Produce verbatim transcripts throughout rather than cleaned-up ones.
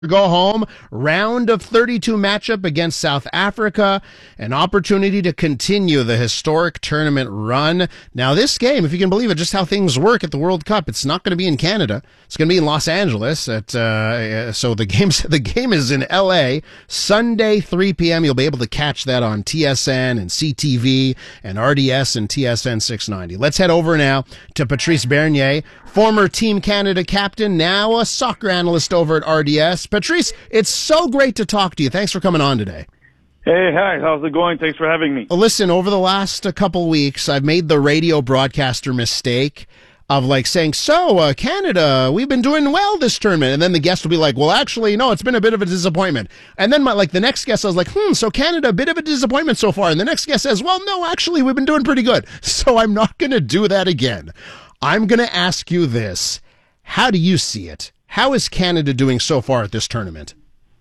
Go home, round of thirty-two matchup against South Africa, an opportunity to continue the historic tournament run. Now, this game, if you can believe it, just how things work at the World Cup, it's not going to be in Canada. It's going to be in Los Angeles. At uh, so the game's the game is in L A Sunday, three p.m. You'll be able to catch that on T S N and C T V and R D S and T S N six ninety. Let's head over now to Patrice Bernier, former Team Canada captain, now a soccer analyst over at R D S. Patrice, it's so great to talk to you. Thanks for coming on today. Hey, hi. How's it going? Thanks for having me. Well, listen, over the last uh, couple weeks, I've made the radio broadcaster mistake of like saying, so, uh, Canada, we've been doing well this tournament. And then the guest will be like, well, actually, no, it's been a bit of a disappointment. And then my, like the next guest, I was like, hmm, so Canada, a bit of a disappointment so far. And the next guest says, well, no, actually, we've been doing pretty good. So I'm not going to do that again. I'm going to ask you this. How do you see it? How is Canada doing so far at this tournament?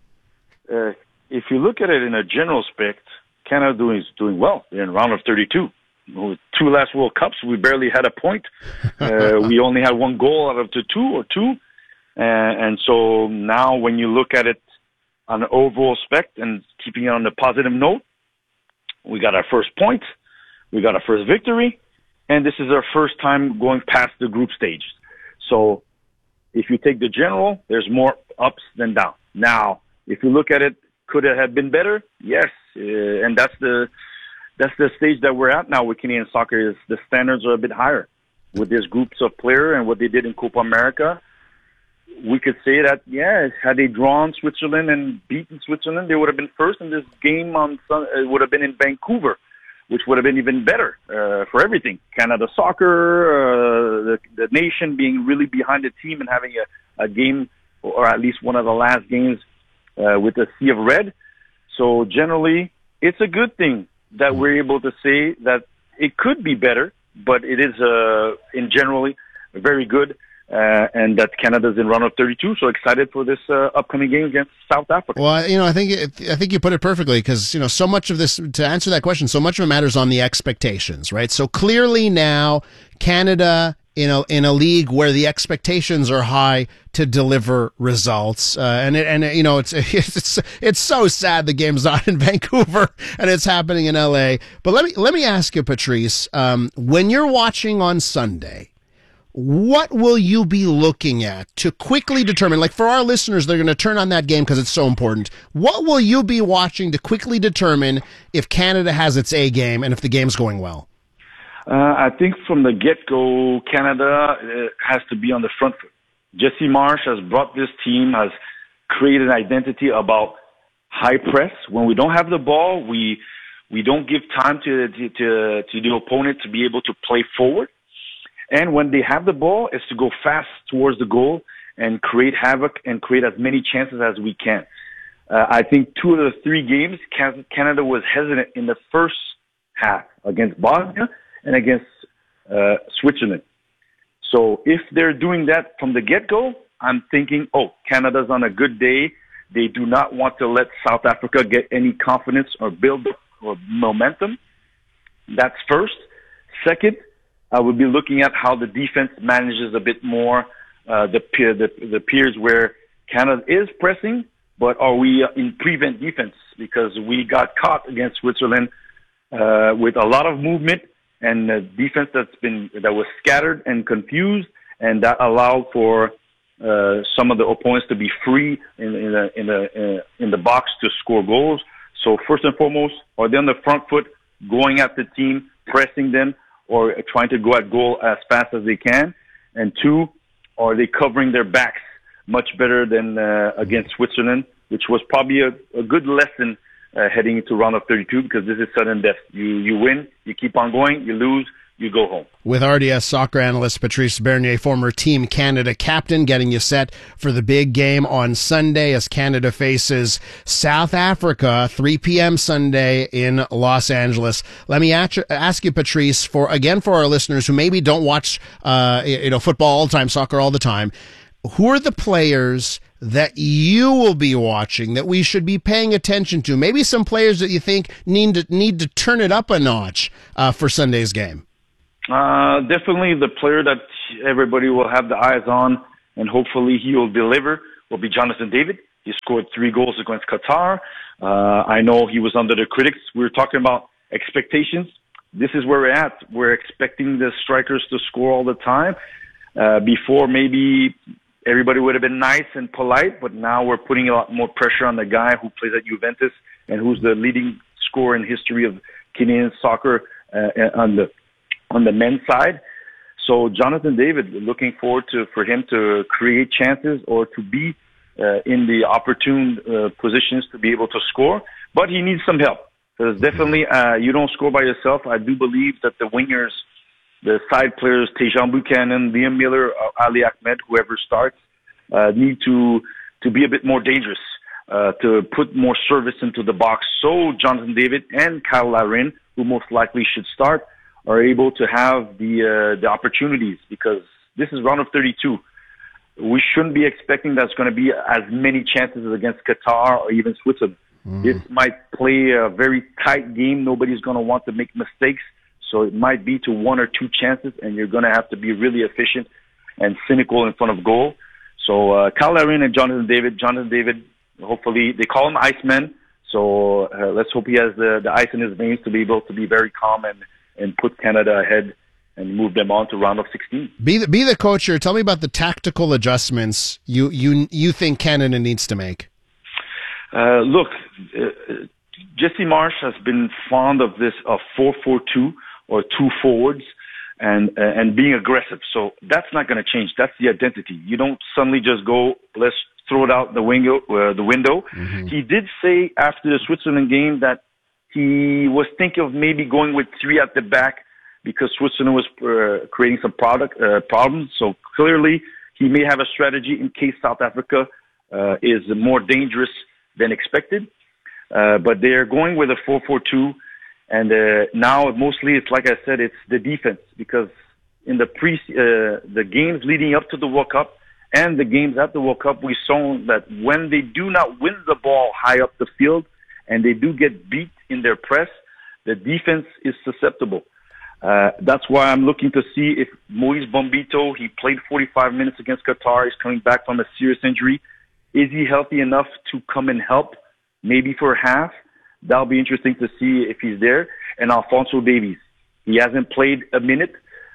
Uh, if you look at it in a general aspect, Canada doing is doing well. They're in round of thirty-two. With two last World Cups, we barely had a point. Uh, we only had one goal out of the two or two. Uh, and so now when you look at it on an overall aspect and keeping it on the positive note, we got our first point. We got our first victory. And this is our first time going past the group stage. So if you take the general, there's more ups than downs. Now, if you look at it, could it have been better? Yes, uh, and that's the that's the stage that we're at now with Canadian soccer. Is the standards are a bit higher with these groups of players and what they did in Copa America. We could say that, yeah, had they drawn Switzerland and beaten Switzerland, they would have been first. And this game on Sun- it would have been in Vancouver, which would have been even better uh, for everything. Canada soccer, uh, the, the nation being really behind the team and having a, a game, or at least one of the last games, uh, with a sea of red. So generally, it's a good thing that we're able to say that it could be better, but it is, uh, in generally, very good. Uh, and that Canada's in round of thirty-two. So excited for this uh, upcoming game against South Africa. Well, you know, I think it, I think you put it perfectly because, you know, so much of this, to answer that question, so much of it matters on the expectations, right? So clearly now Canada in a in a league where the expectations are high to deliver results, uh, and it, and it, you know it's it's it's so sad the game's not in Vancouver and it's happening in L A. But let me let me ask you, Patrice, um, when you're watching on Sunday, what will you be looking at to quickly determine, like for our listeners, they're going to turn on that game because it's so important. What will you be watching to quickly determine if Canada has its A game and if the game's going well? Uh, I think from the get-go, Canada uh, has to be on the front foot. Jesse Marsh has brought this team, has created an identity about high press. When we don't have the ball, we we don't give time to to, to, to the opponent to be able to play forward. And when they have the ball, it's to go fast towards the goal and create havoc and create as many chances as we can. Uh, I think two of the three games, Canada was hesitant in the first half against Bosnia and against uh, Switzerland. So if they're doing that from the get-go, I'm thinking, oh, Canada's on a good day. They do not want to let South Africa get any confidence or build up or momentum. That's first. Second, I would be looking at how the defense manages a bit more uh, the, peer, the the peers where Canada is pressing, but are we in prevent defense? Because we got caught against Switzerland uh, with a lot of movement and a defense that's been that was scattered and confused, and that allowed for uh, some of the opponents to be free in in the in the in the box to score goals. So first and foremost, are they on the front foot, going at the team, pressing them, or trying to go at goal as fast as they can? And two, are they covering their backs much better than uh, against Switzerland, which was probably a, a good lesson uh, heading into round of thirty-two, because this is sudden death. You you win, you keep on going, you lose, you go home. With R D S soccer analyst Patrice Bernier, former Team Canada captain, getting you set for the big game on Sunday as Canada faces South Africa, three p.m. Sunday in Los Angeles. Let me ask you, Patrice, for again for our listeners who maybe don't watch uh, you know football all the time, soccer all the time, who are the players that you will be watching that we should be paying attention to? Maybe some players that you think need to need to turn it up a notch uh, for Sunday's game. Uh, definitely the player that everybody will have the eyes on, and hopefully he will deliver, will be Jonathan David. He scored three goals against Qatar. Uh, I know he was under the critics. We were talking about expectations. This is where we're at. We're expecting the strikers to score all the time. Uh, before, maybe everybody would have been nice and polite, but now we're putting a lot more pressure on the guy who plays at Juventus and who's the leading scorer in history of Canadian soccer uh, on the on the men's side. So Jonathan David, looking forward to for him to create chances or to be uh, in the opportune uh, positions to be able to score, but he needs some help. Because definitely, uh, you don't score by yourself. I do believe that the wingers, the side players, Tejan Buchanan, Liam Miller, uh, Ali Ahmed, whoever starts, uh, need to to be a bit more dangerous, uh, to put more service into the box. So Jonathan David and Kyle Larin, who most likely should start, are able to have the uh, the opportunities, because this is round of thirty-two. We shouldn't be expecting there's going to be as many chances as against Qatar or even Switzerland. Mm. This might play a very tight game. Nobody's going to want to make mistakes. So it might be to one or two chances, and you're going to have to be really efficient and cynical in front of goal. So uh, Kyle Larin and Jonathan David. Jonathan David, hopefully, they call him Iceman. So uh, let's hope he has the, the ice in his veins to be able to be very calm and, and put Canada ahead and move them on to round of sixteen. Be the, be the coach here. Tell me about the tactical adjustments you you you think Canada needs to make. Uh, look, uh, Jesse Marsh has been fond of this uh, four four two or two forwards and uh, and being aggressive. So that's not going to change. That's the identity. You don't suddenly just go, let's throw it out the window. Uh, the window. Mm-hmm. He did say after the Switzerland game that he was thinking of maybe going with three at the back because Switzerland was uh, creating some product uh, problems. So clearly he may have a strategy in case South Africa uh, is more dangerous than expected. Uh, but they're going with a four four two. And uh, now mostly it's, like I said, it's the defense, because in the pre uh, the games leading up to the World Cup and the games at the World Cup, we saw that when they do not win the ball high up the field and they do get beat in their press, the defense is susceptible. Uh, that's why I'm looking to see if Moise Bombito, he played forty-five minutes against Qatar, he's coming back from a serious injury. Is he healthy enough to come and help, maybe for half? That'll be interesting to see if he's there. And Alphonso Davies, he hasn't played a minute,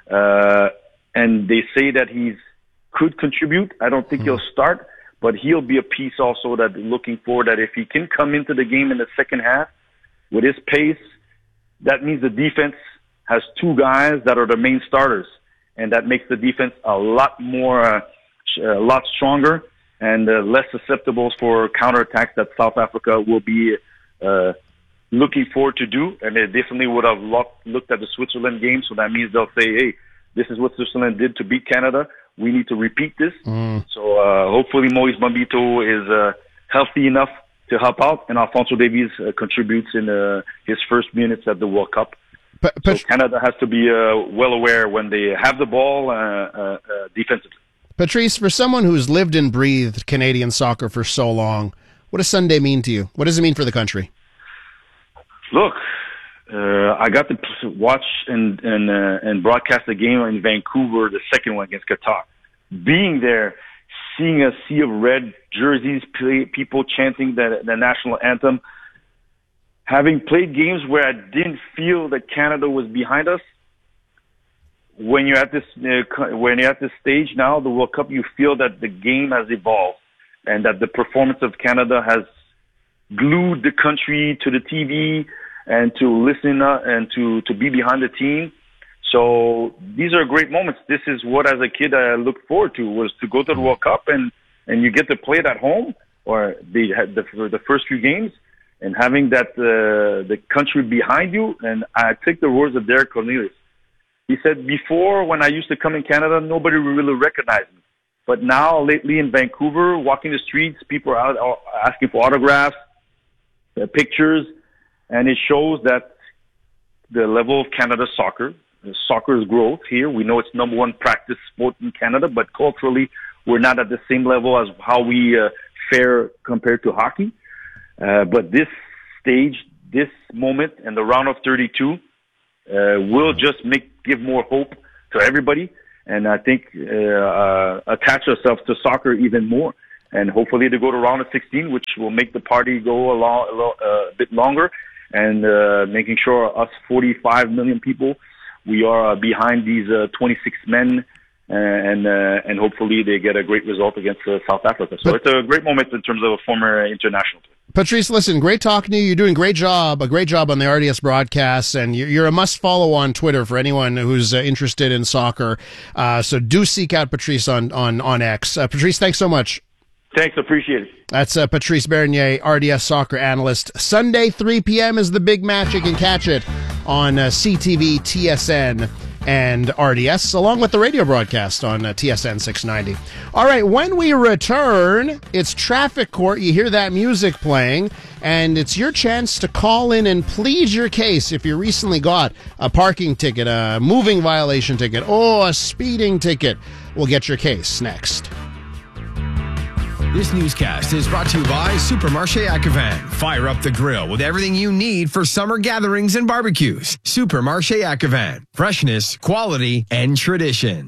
uh, and they say that he's could contribute. I don't think mm-hmm. he'll start, but he'll be a piece also that looking for that if he can come into the game in the second half with his pace, that means the defense has two guys that are the main starters, and that makes the defense a lot more, uh, a lot stronger and uh, less susceptible for counterattacks that South Africa will be uh, looking forward to do. And they definitely would have looked, looked at the Switzerland game, so that means they'll say, hey, this is what Switzerland did to beat Canada. We need to repeat this. Mm. So uh, hopefully Moise Bombito is uh, healthy enough to help out, and Alphonso Davies uh, contributes in uh, his first minutes at the World Cup. But, but so Canada has to be uh, well aware when they have the ball uh, uh, uh, defensively. Patrice, for someone who's lived and breathed Canadian soccer for so long, what does Sunday mean to you? What does it mean for the country? Look, uh, I got to watch and and, uh, and broadcast the game in Vancouver, the second one against Qatar. Being there, seeing a sea of red jerseys, play, people chanting the, the national anthem, having played games where I didn't feel that Canada was behind us, when you're at this uh, when you're at this stage now, the World Cup, you feel that the game has evolved and that the performance of Canada has glued the country to the T V and to listen uh, and to, to be behind the team. So these are great moments. This is what, as a kid, I looked forward to, was to go to the World Cup and, and you get to play it at home, or the the, the first few games, and having that uh, the country behind you. And I take the words of Derek Cornelius. He said, before, when I used to come in Canada, nobody would really recognize me. But now, lately in Vancouver, walking the streets, people are out asking for autographs, uh, pictures, and it shows that the level of Canada soccer, soccer's growth here. We know it's number one practice sport in Canada, but culturally, we're not at the same level as how we uh, fare compared to hockey. Uh, but this stage, this moment, and the round of thirty-two uh, will just make give more hope to everybody, and I think uh, uh, attach ourselves to soccer even more. and hopefully they go to round of sixteen, which will make the party go a, long, a, lo- uh, a bit longer, and uh, making sure us forty-five million people, we are uh, behind these uh, twenty-six men, and uh, and hopefully they get a great result against uh, South Africa. So but, it's a great moment in terms of a former international. Patrice, listen, great talking to you. You're doing a great job, a great job on the R D S broadcasts, and you're a must-follow on Twitter for anyone who's uh, interested in soccer. Uh, so do seek out Patrice on, on, on X. Uh, Patrice, thanks so much. Thanks, appreciate it. That's uh, Patrice Bernier, R D S soccer analyst. Sunday, three p.m. is the big match. You can catch it on uh, C T V, T S N, and R D S, along with the radio broadcast on uh, T S N six ninety. All right, when we return, it's Traffic Court. You hear that music playing, and it's your chance to call in and plead your case if you recently got a parking ticket, a moving violation ticket, or a speeding ticket. We'll get your case next. This newscast is brought to you by Supermarché Ackervan. Fire up the grill with everything you need for summer gatherings and barbecues. Supermarché Ackervan. Freshness, quality, and tradition.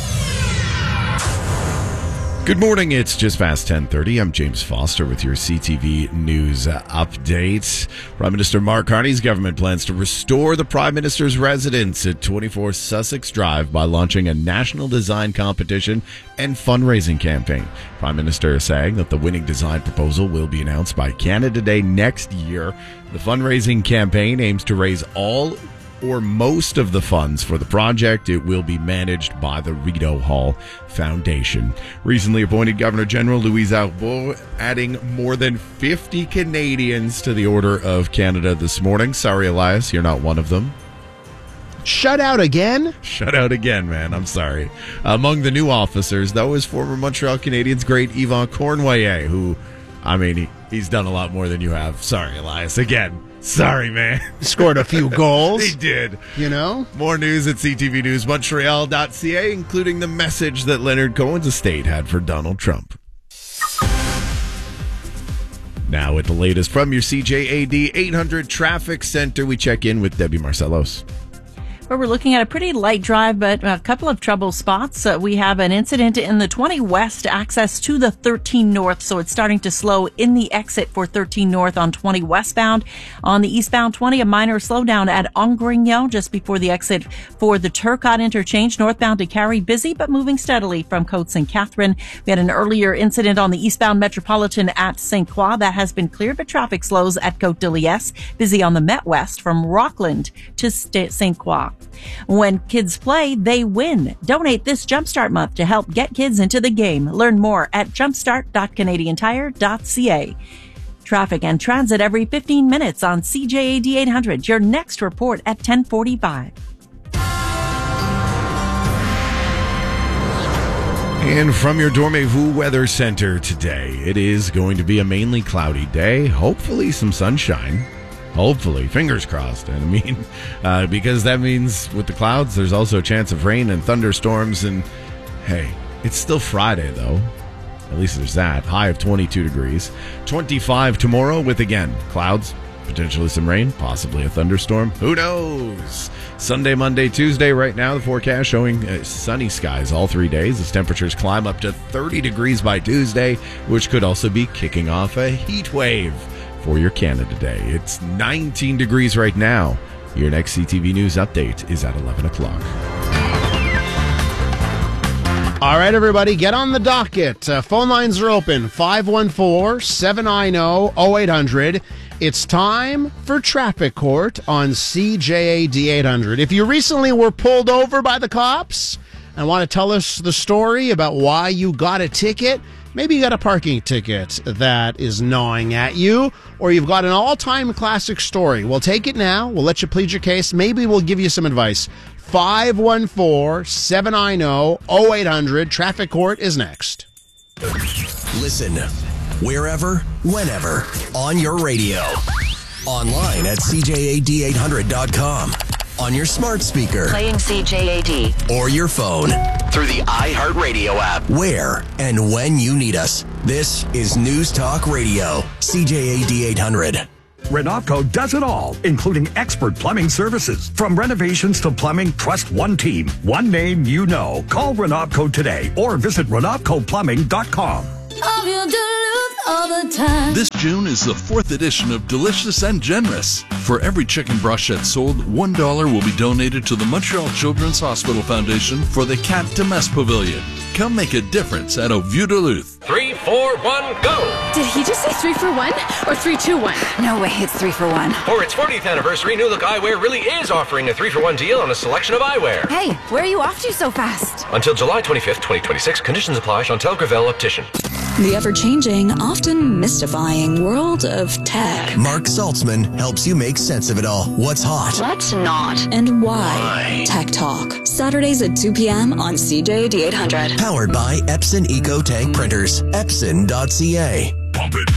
Good morning. It's just past ten thirty. I'm James Foster with your C T V News update. Prime Minister Mark Carney's government plans to restore the Prime Minister's residence at twenty-four Sussex Drive by launching a national design competition and fundraising campaign. Prime Minister is saying that the winning design proposal will be announced by Canada Day next year. The fundraising campaign aims to raise all or most of the funds for the project. It will be managed by the Rideau Hall Foundation. Recently appointed Governor General Louise Arbour adding more than fifty Canadians to the Order of Canada this morning. Sorry, Elias, you're not one of them. Shut out again? Shut out again, man. I'm sorry. Among the new officers, though, is former Montreal Canadiens great Yvan Cournoyer, who, I mean, he, he's done a lot more than you have. Sorry, Elias. Again, sorry, man. Scored a few goals. He did. You know? More news at C T V News Montreal dot C A, including the message that Leonard Cohen's estate had for Donald Trump. Now with the latest from your C J A D eight hundred Traffic Center, we check in with Debbie Marcelos. Where we're looking at a pretty light drive, but a couple of trouble spots. Uh, we have an incident in the twenty West access to the thirteen North, so it's starting to slow in the exit for thirteen North on twenty westbound. On the eastbound twenty, a minor slowdown at Angrignon just before the exit for the Turcotte interchange. Northbound to Carrie, busy but moving steadily from Côte Saint Catherine. We had an earlier incident on the eastbound Metropolitan at Saint Croix. That has been cleared, but traffic slows at Côte de Liesse. Busy on the Met West from Rockland to Saint Croix. When kids play, they win. Donate this Jumpstart month to help get kids into the game. Learn more at jumpstart dot canadian tire dot c a. Traffic and transit every fifteen minutes on C J A D eight hundred. Your next report at ten forty-five. And from your Dormez-vous Weather Center today, it is going to be a mainly cloudy day. Hopefully some sunshine. Hopefully, fingers crossed. And I mean, uh, because that means with the clouds, there's also a chance of rain and thunderstorms. And hey, it's still Friday, though. At least there's that. High of twenty-two degrees. twenty-five tomorrow with, again, clouds, potentially some rain, possibly a thunderstorm. Who knows? Sunday, Monday, Tuesday, right now, the forecast showing uh, sunny skies all three days as temperatures climb up to thirty degrees by Tuesday, which could also be kicking off a heat wave for your Canada Day. It's nineteen degrees right now. Your next C T V News update is at eleven o'clock. All right, everybody, get on the docket. Uh, phone lines are open, five one four, seven nine zero, zero eight hundred. It's time for Traffic Court on C J A D eight hundred. If you recently were pulled over by the cops and want to tell us the story about why you got a ticket, maybe you got a parking ticket that is gnawing at you, or you've got an all-time classic story. We'll take it now. We'll let you plead your case. Maybe we'll give you some advice. five one four, seven nine zero, zero eight hundred. Traffic Court is next. Listen wherever, whenever, on your radio. Online at C J A D eight hundred dot com. On your smart speaker. Playing C J A D. Or your phone. Through the iHeartRadio app. Where and when you need us. This is News Talk Radio. C J A D eight hundred. Renopco does it all, including expert plumbing services. From renovations to plumbing, trust one team, one name you know. Call Renopco today or visit renopco plumbing dot com. of your Duluth all the time. This June is the fourth edition of Delicious and Generous. For every chicken brochette sold, one dollar will be donated to the Montreal Children's Hospital Foundation for the Cat to Mess Pavilion. Come make a difference at Au Vieux Duluth. Three, four, one, go! Did he just say three for one or three, two, one? No way, it's three for one. For its fortieth anniversary, New Look Eyewear really is offering a three for one deal on a selection of eyewear. Hey, where are you off to so fast? Until July twenty-fifth, twenty twenty-six, conditions apply. Chantel Gravel Optician. The ever-changing, often mystifying world of tech. Mark Saltzman helps you make sense of it all. What's hot? What's not? And why? why? Tech Talk. Saturdays at two p.m. on C J A D eight hundred. Powered by Epson Eco Tank Printers. Epson dot C A. Pump it.